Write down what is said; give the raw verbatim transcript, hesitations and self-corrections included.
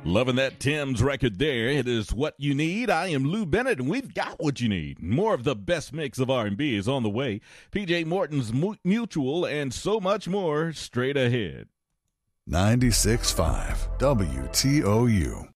Loving that Tim's record there. It is What You Need. I am Lou Bennett, and we've got what you need. More of the best mix of R and B is on the way. P J Morton's Mu- Mutual and so much more straight ahead. ninety-six point five W T O U.